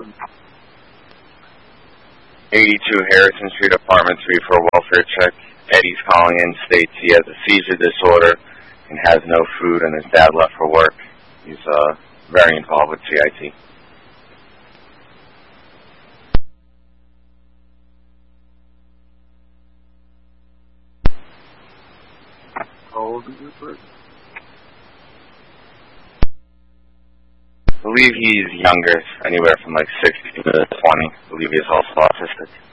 82 Harrison Street, apartment 3 for a welfare check. Eddie's calling in, states he has a seizure disorder and has no food, and his dad left for work. He's very involved with CIT. How old is this person? I believe he's younger, anywhere from like 16 to 20. I believe he's also autistic.